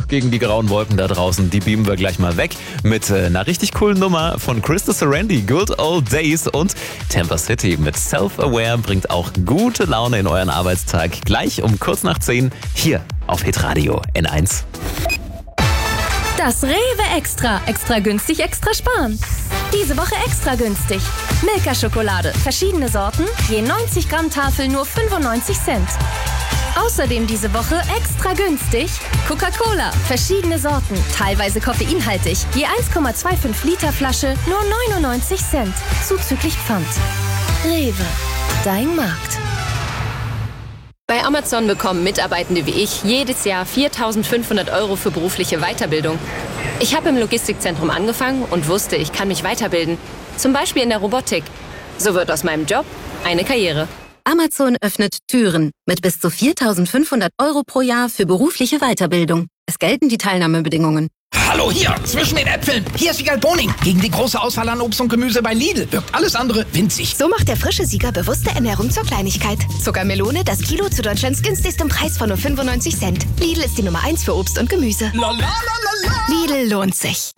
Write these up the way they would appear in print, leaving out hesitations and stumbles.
gegen die grauen Wolken da draußen. Die beamen wir gleich mal weg mit einer richtig coolen Nummer von Krista Sarandon, Good Old Days, und Tampa City mit Self-Aware bringt auch gute Laune in euren Arbeitstag. Gleich um kurz nach 10 hier auf Hitradio N1. Das Rewe Extra. Extra günstig, extra sparen. Diese Woche extra günstig. Milka-Schokolade, verschiedene Sorten, je 90 Gramm Tafel nur 95 Cent. Außerdem diese Woche extra günstig Coca-Cola, verschiedene Sorten, teilweise koffeinhaltig, je 1,25 Liter Flasche nur 99 Cent, zuzüglich Pfand. Rewe, dein Markt. Bei Amazon bekommen Mitarbeitende wie ich jedes Jahr 4.500 € für berufliche Weiterbildung. Ich habe im Logistikzentrum angefangen und wusste, ich kann mich weiterbilden. Zum Beispiel in der Robotik. So wird aus meinem Job eine Karriere. Amazon öffnet Türen mit bis zu 4.500 € pro Jahr für berufliche Weiterbildung. Es gelten die Teilnahmebedingungen. Hallo hier, zwischen den Äpfeln. Hier ist Wiegald Boning. Gegen die große Auswahl an Obst und Gemüse bei Lidl wirkt alles andere winzig. So macht der frische Sieger bewusste Ernährung zur Kleinigkeit. Zuckermelone, das Kilo zu Deutschlands günstigstem Preis von nur 95 Cent. Lidl ist die Nummer 1 für Obst und Gemüse. Lidl lohnt sich.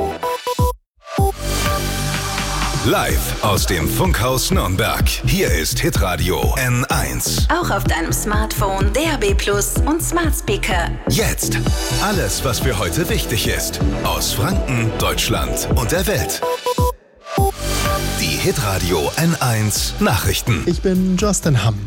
Live aus dem Funkhaus Nürnberg. Hier ist Hitradio N1. Auch auf deinem Smartphone, DAB+ und Smart Speaker. Jetzt alles, was für heute wichtig ist. Aus Franken, Deutschland und der Welt. Die Hitradio N1 Nachrichten. Ich bin Justin Hamm.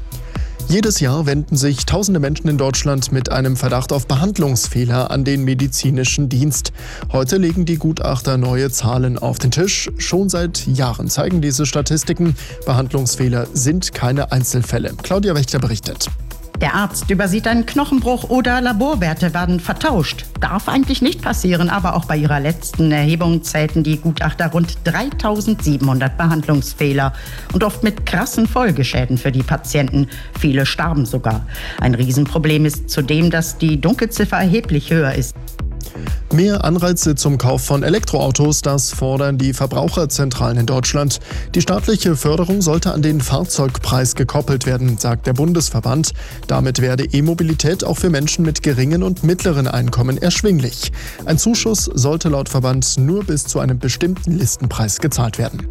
Jedes Jahr wenden sich tausende Menschen in Deutschland mit einem Verdacht auf Behandlungsfehler an den medizinischen Dienst. Heute legen die Gutachter neue Zahlen auf den Tisch. Schon seit Jahren zeigen diese Statistiken, Behandlungsfehler sind keine Einzelfälle. Claudia Wächter berichtet. Der Arzt übersieht einen Knochenbruch oder Laborwerte werden vertauscht. Darf eigentlich nicht passieren, aber auch bei ihrer letzten Erhebung zählten die Gutachter rund 3.700 Behandlungsfehler und oft mit krassen Folgeschäden für die Patienten. Viele starben sogar. Ein Riesenproblem ist zudem, dass die Dunkelziffer erheblich höher ist. Mehr Anreize zum Kauf von Elektroautos, das fordern die Verbraucherzentralen in Deutschland. Die staatliche Förderung sollte an den Fahrzeugpreis gekoppelt werden, sagt der Bundesverband. Damit werde E-Mobilität auch für Menschen mit geringen und mittleren Einkommen erschwinglich. Ein Zuschuss sollte laut Verband nur bis zu einem bestimmten Listenpreis gezahlt werden.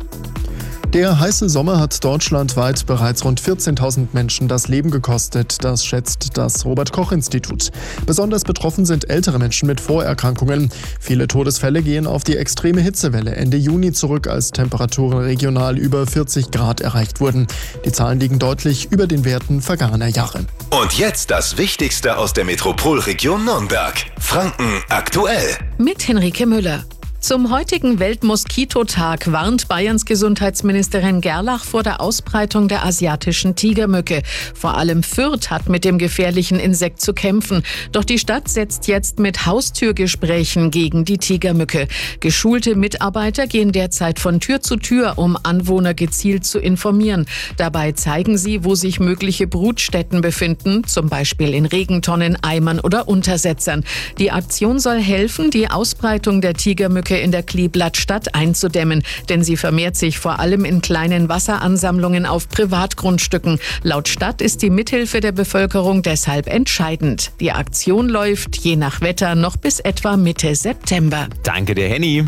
Der heiße Sommer hat deutschlandweit bereits rund 14.000 Menschen das Leben gekostet, das schätzt das Robert-Koch-Institut. Besonders betroffen sind ältere Menschen mit Vorerkrankungen. Viele Todesfälle gehen auf die extreme Hitzewelle Ende Juni zurück, als Temperaturen regional über 40 Grad erreicht wurden. Die Zahlen liegen deutlich über den Werten vergangener Jahre. Und jetzt das Wichtigste aus der Metropolregion Nürnberg. Franken aktuell. Mit Henrike Müller. Zum heutigen Weltmoskitotag warnt Bayerns Gesundheitsministerin Gerlach vor der Ausbreitung der asiatischen Tigermücke. Vor allem Fürth hat mit dem gefährlichen Insekt zu kämpfen. Doch die Stadt setzt jetzt mit Haustürgesprächen gegen die Tigermücke. Geschulte Mitarbeiter gehen derzeit von Tür zu Tür, um Anwohner gezielt zu informieren. Dabei zeigen sie, wo sich mögliche Brutstätten befinden, zum Beispiel in Regentonnen, Eimern oder Untersetzern. Die Aktion soll helfen, die Ausbreitung der Tigermücke in der Kleeblattstadt einzudämmen, denn sie vermehrt sich vor allem in kleinen Wasseransammlungen auf Privatgrundstücken. Laut Stadt ist die Mithilfe der Bevölkerung deshalb entscheidend. Die Aktion läuft je nach Wetter noch bis etwa Mitte September. Danke dir, Henny.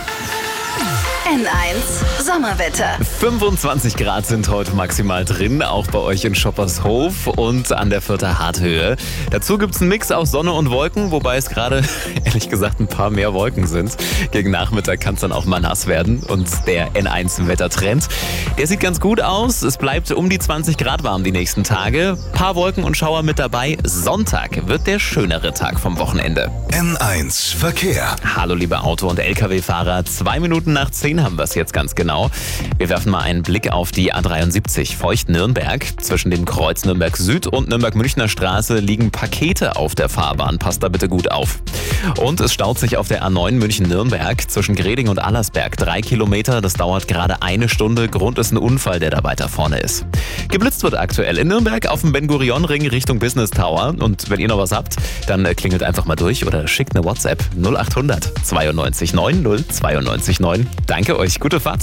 N1 Sommerwetter. 25 Grad sind heute maximal drin, auch bei euch in Schoppershof und an der Fürther Harthöhe. Dazu gibt es einen Mix aus Sonne und Wolken, wobei es gerade, ehrlich gesagt, ein paar mehr Wolken sind. Gegen Nachmittag kann es dann auch mal nass werden und der N1-Wettertrend, der sieht ganz gut aus. Es bleibt um die 20 Grad warm die nächsten Tage. Paar Wolken und Schauer mit dabei. Sonntag wird der schönere Tag vom Wochenende. N1 Verkehr. Hallo liebe Auto- und Lkw-Fahrer, 2 Minuten nach 10 haben wir es jetzt ganz genau. Wir werfen mal einen Blick auf die A73 Feucht-Nürnberg. Zwischen dem Kreuz Nürnberg Süd und Nürnberg-Münchner Straße liegen Pakete auf der Fahrbahn. Passt da bitte gut auf. Und es staut sich auf der A9 München-Nürnberg zwischen Greding und Allersberg. 3 Kilometer, das dauert gerade 1 Stunde. Grund ist ein Unfall, der da weiter vorne ist. Geblitzt wird aktuell in Nürnberg auf dem Ben-Gurion-Ring Richtung Business Tower. Und wenn ihr noch was habt, dann klingelt einfach mal durch oder schickt eine WhatsApp 0800 92 9 092 9. Danke euch, gute Fahrt.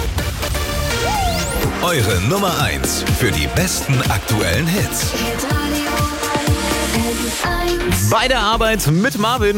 Eure Nummer 1 für die besten aktuellen Hits. Bei der Arbeit mit Marvin.